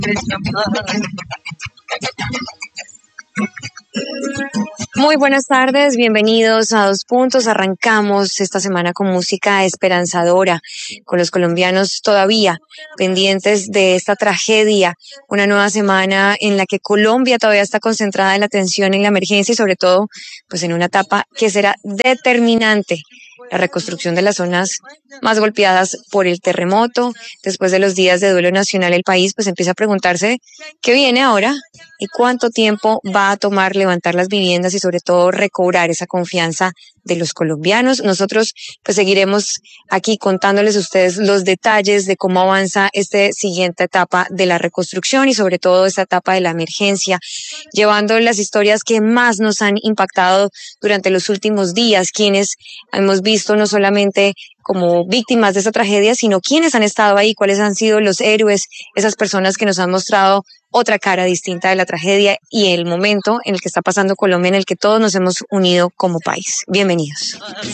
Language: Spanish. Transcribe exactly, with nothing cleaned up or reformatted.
Muy buenas tardes, bienvenidos a Dos Puntos. Arrancamos esta semana con música esperanzadora, con los colombianos todavía pendientes de esta tragedia, una nueva semana en la que Colombia todavía está concentrada en la atención en la emergencia y sobre todo pues en una etapa que será determinante, la reconstrucción de las zonas más golpeadas por el terremoto. Después de los días de duelo nacional, el país pues empieza a preguntarse qué viene ahora y cuánto tiempo va a tomar levantar las viviendas y sobre todo recobrar esa confianza de los colombianos. Nosotros pues seguiremos aquí contándoles a ustedes los detalles de cómo avanza esta siguiente etapa de la reconstrucción y sobre todo esta etapa de la emergencia, llevando las historias que más nos han impactado durante los últimos días, quienes hemos visto no solamente como víctimas de esta tragedia, sino quienes han estado ahí, cuáles han sido los héroes, esas personas que nos han mostrado otra cara distinta de la tragedia y el momento en el que está pasando Colombia, en el que todos nos hemos unido como país. Bienvenidos.